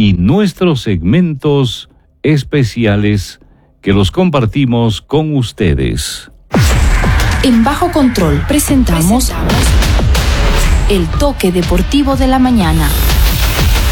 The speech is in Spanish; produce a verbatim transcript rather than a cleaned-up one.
y nuestros segmentos especiales que los compartimos con ustedes. En Bajo Control presentamos, presentamos el toque deportivo de la mañana.